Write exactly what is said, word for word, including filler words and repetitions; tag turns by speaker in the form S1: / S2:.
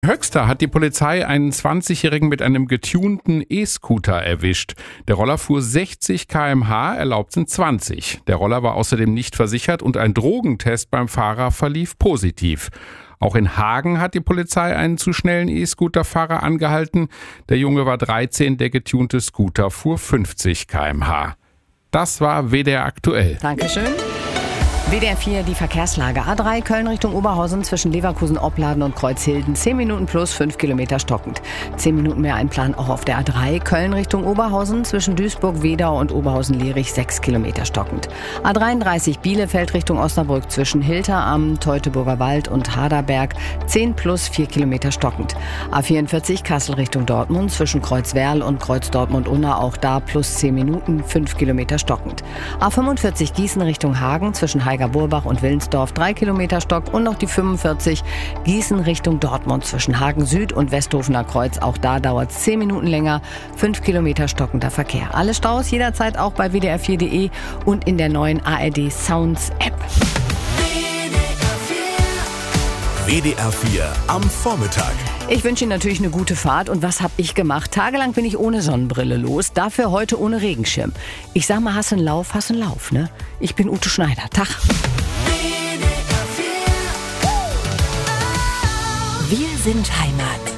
S1: Höxter hat die Polizei einen zwanzigjährigen mit einem getunten E-Scooter erwischt. Der Roller fuhr sechzig Kilometer pro Stunde, erlaubt sind zwanzig. Der Roller war außerdem nicht versichert und ein Drogentest beim Fahrer verlief positiv. Auch in Hagen hat die Polizei einen zu schnellen E-Scooter-Fahrer angehalten. Der Junge war dreizehn, der getunte Scooter fuhr fünfzig Kilometer pro Stunde. Das war W D R aktuell.
S2: Dankeschön. W D R vier, die Verkehrslage. A drei Köln Richtung Oberhausen zwischen Leverkusen-Opladen und Kreuzhilden. zehn Minuten plus fünf Kilometer stockend. zehn Minuten mehr Einplan auch auf der A drei. Köln Richtung Oberhausen zwischen Duisburg-Wedau und Oberhausen-Lierich. sechs Kilometer stockend. A dreiunddreißig Bielefeld Richtung Osnabrück zwischen Hilter am Teutoburger Wald und Haderberg. zehn plus vier Kilometer stockend. A vierundvierzig Kassel Richtung Dortmund zwischen Kreuzwerl und Kreuz Dortmund-Unna. Auch da plus zehn Minuten, fünf Kilometer stockend. A fünfundvierzig Gießen Richtung Hagen zwischen Heiger Burbach und Willensdorf, drei Kilometer Stock, und noch die fünfundvierzig Gießen Richtung Dortmund zwischen Hagen Süd und Westhofener Kreuz. Auch da dauert es zehn Minuten länger, fünf Kilometer stockender Verkehr. Alle Staus jederzeit auch bei w d r vier punkt d e und in der neuen A R D Sounds App.
S3: W D R vier am Vormittag.
S2: Ich wünsche Ihnen natürlich eine gute Fahrt. Und was habe ich gemacht? Tagelang bin ich ohne Sonnenbrille los, dafür heute ohne Regenschirm. Ich sag mal, hast einen Lauf, hast einen Lauf, ne? Ich bin Ute Schneider. Tag.
S3: Wir sind Heimat.